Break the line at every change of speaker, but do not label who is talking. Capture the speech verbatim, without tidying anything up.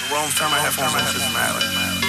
Rome, turn my headphones on, this is mad.